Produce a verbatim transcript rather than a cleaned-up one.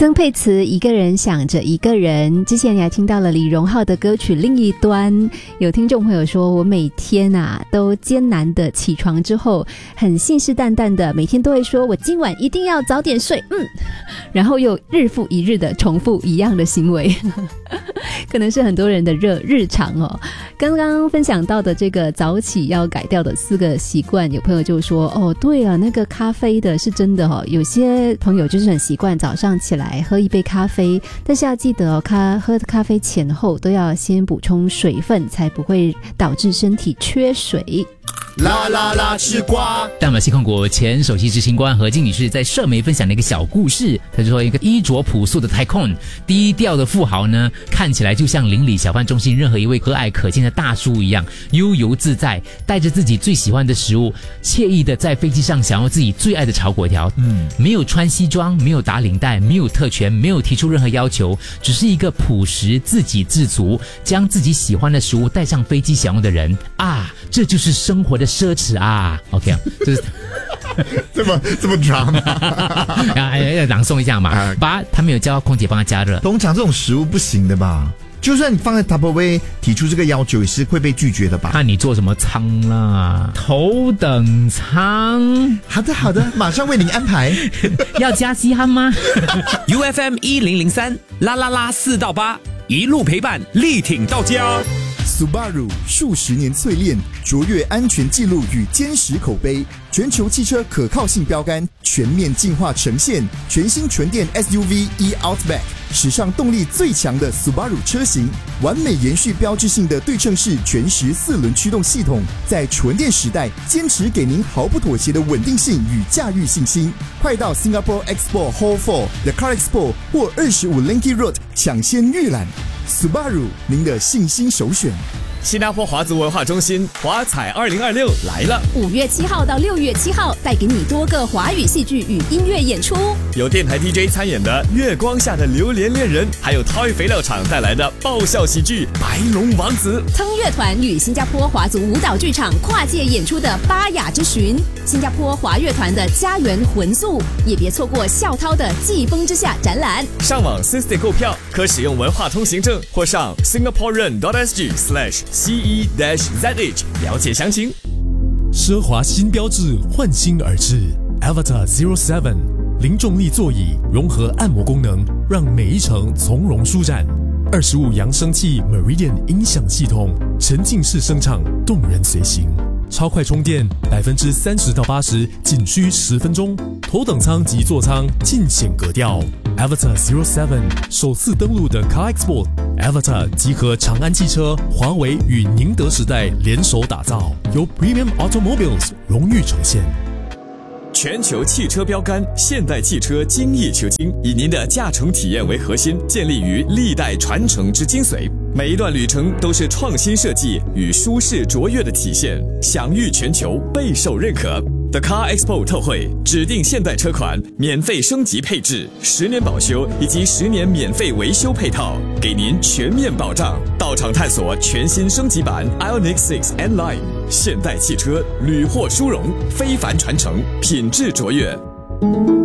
曾沛慈一个人想着一个人，之前你还听到了李荣浩的歌曲另一端。有听众朋友说，我每天啊都艰难的起床之后，很信誓旦旦的每天都会说我今晚一定要早点睡，嗯，然后又日复一日的重复一样的行为可能是很多人的日日常哦。刚刚分享到的这个早起要改掉的四个习惯，有朋友就说哦对啊，那个咖啡的是真的哦，有些朋友就是很习惯早上起来喝一杯咖啡，但是要记得哦，咖喝咖啡前后都要先补充水分，才不会导致身体缺水。 啦啦啦吃瓜！ 大马戏控股前首席执行官何静女士在社媒分享了一个小故事，她就说一个衣着朴素的 tycoon 低调的富豪呢，看起来就像邻里小贩中心任何一位和蔼可亲的大叔一样，悠游自在，带着自己最喜欢的食物，惬意的在飞机上享用自己最爱的炒粿条。嗯，没有穿西装，没有打领带，没有特权，没有提出任何要求，只是一个朴实自给自足，将自己喜欢的食物带上飞机享用的人啊，这就是生活的奢侈啊 ！OK， 就是这么这么 drama 啊，要朗诵一下嘛。把他没有叫空姐帮他加热。 通常这种食物不行的吧？就算你放在 Tupperware 提出这个要求，也是会被拒绝的吧？ 看你做什么舱啦，头等舱。 好的好的，马上为您安排。 要加西汉吗 ？U F M 一零零三啦啦啦四到八，一路陪伴，力挺到家。 Subaru 数十年淬炼，卓越安全记录与坚实口碑，全球汽车可靠性标杆全面进化呈现。全新纯电 S U V e-Outback， 史上动力最强的 Subaru 车型，完美延续标志性的对称式全时四轮驱动系统，在纯电时代坚持给您毫不妥协的稳定性与驾驭信心。快到 Singapore Expo Hall 四 The Car Expo 或二十五 Linky Road 抢先预览。Subaru， 您的信心首选。 新加坡华族文化中心华彩二零二六来了， 五月七号到六月七号，带给你多个华语戏剧与音乐演出， 有电台 D J 参演的《月光下的榴莲恋人》，还有 Toy 肥料厂带来的爆笑喜剧《白龙王子》。 腾乐团与新加坡华族舞蹈剧场跨界演出的《巴雅之寻》，新加坡华乐团的《家园魂宿》，也别错过校涛的《季风之下》展览。 上网 System 购票，可使用文化通行证或上 singaporean dot s g slash C E Z H 了解详情。 奢华新标志焕新而至 Avatar Zero Seven， 零重力座椅融合按摩功能，让每一程从容舒展。二十五扬声器 Meridian 音响系统，沉浸式声唱，动人随行。超快充电，百分之三十到八十，仅需十分钟。头等舱及座舱尽显格调。Avatar Zero Seven 首次登陆的 Car Expo。Avatar 集合长安汽车、华为与宁德时代联手打造，由 Premium Automobiles 荣誉呈现。 全球汽车标杆现代汽车精益求精，以您的驾乘体验为核心，建立于历代传承之精髓。每一段旅程都是创新设计与舒适卓越的体现，享誉全球，备受认可。The Car Expo 特惠，指定现代车款免费升级配置，十年保修以及十年免费维修配套，给您全面保障。到场探索全新升级版 Ioniq 六 N Line， 现代汽车屡获殊荣，非凡传承，品质卓越。